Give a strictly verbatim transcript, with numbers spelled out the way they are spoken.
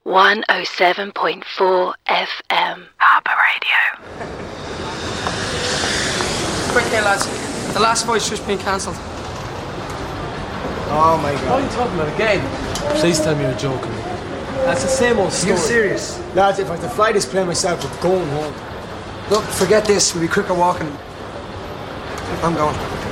one oh seven point four F M. Harbour Radio. Quick here, lads. The last fight's just been cancelled. Oh my God. What are you talking about again? Please tell me you're joking. That's the same old story. You serious? Lads, if I have to fly this plane myself, we're going home. Look, forget this. We'll be quicker walking. I'm going.